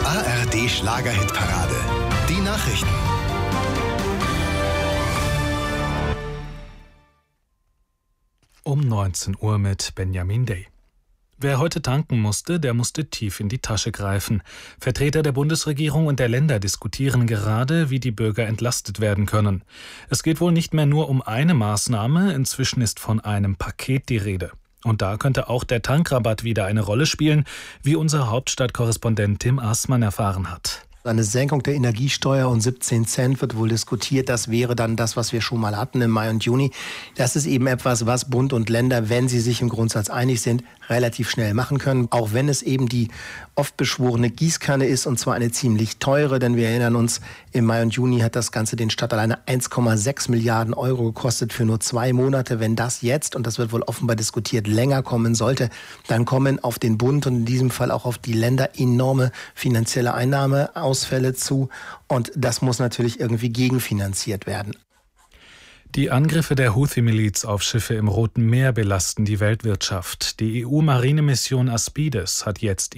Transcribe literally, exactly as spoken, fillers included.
A R D Schlagerhitparade. Die Nachrichten. Um neunzehn Uhr mit Benjamin Day. Wer heute tanken musste, der musste tief in die Tasche greifen. Vertreter der Bundesregierung und der Länder diskutieren gerade, wie die Bürger entlastet werden können. Es geht wohl nicht mehr nur um eine Maßnahme, inzwischen ist von einem Paket die Rede. Und da könnte auch der Tankrabatt wieder eine Rolle spielen, wie unser Hauptstadtkorrespondent Tim Aßmann erfahren hat. Eine Senkung der Energiesteuer um siebzehn Cent wird wohl diskutiert. Das wäre dann das, was wir schon mal hatten im Mai und Juni. Das ist eben etwas, was Bund und Länder, wenn sie sich im Grundsatz einig sind, relativ schnell machen können. Auch wenn es eben die oft beschworene Gießkanne ist, und zwar eine ziemlich teure. Denn wir erinnern uns, im Mai und Juni hat das Ganze den Stadt alleine eins Komma sechs Milliarden Euro gekostet für nur zwei Monate. Wenn das jetzt, und das wird wohl offenbar diskutiert, länger kommen sollte, dann kommen auf den Bund und in diesem Fall auch auf die Länder enorme finanzielle Einnahmeausfälle zu, und das muss natürlich irgendwie gegenfinanziert werden. Die Angriffe der Houthi-Miliz auf Schiffe im Roten Meer belasten die Weltwirtschaft. Die E U-Marinemission Aspides hat jetzt